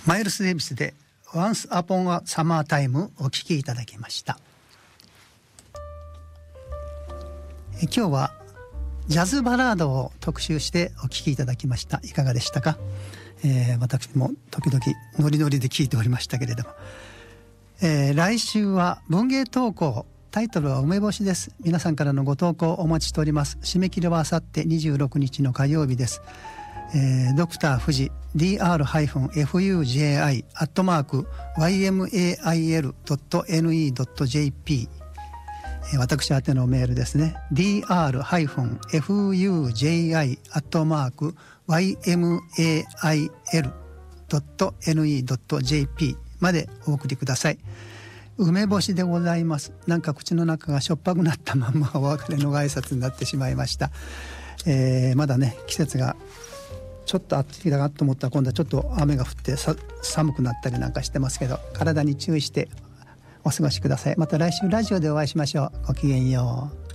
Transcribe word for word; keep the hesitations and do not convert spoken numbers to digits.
マイルス・デイビスで Once Upon a Summer Time お聴きいただきました。え今日はジャズバラードを特集してお聴きいただきました。いかがでしたか？えー、私も時々ノリノリで聴いておりましたけれども、えー、来週は文芸投稿、タイトルは梅干しです。皆さんからのご投稿お待ちしております。締め切りはあさってにじゅうろくにちの火曜日です。えー、ドクター富士 ディーアールフュージェーアイ アットマーク ワイエムエーアイエルドットエヌイードットジェーピー、えー、私宛てのメールですね。 ディーアールフュージェーアイ アットマーク ワイエムエーアイエルドットエヌイードットジェーピー までお送りください。梅干しでございます。なんか口の中がしょっぱくなったまんまお別れのご挨拶になってしまいました。えー、まだね季節がちょっと暑いかなと思ったら今度はちょっと雨が降ってさ寒くなったりなんかしてますけど、体に注意してお過ごしください。また来週ラジオでお会いしましょう。ごきげんよう。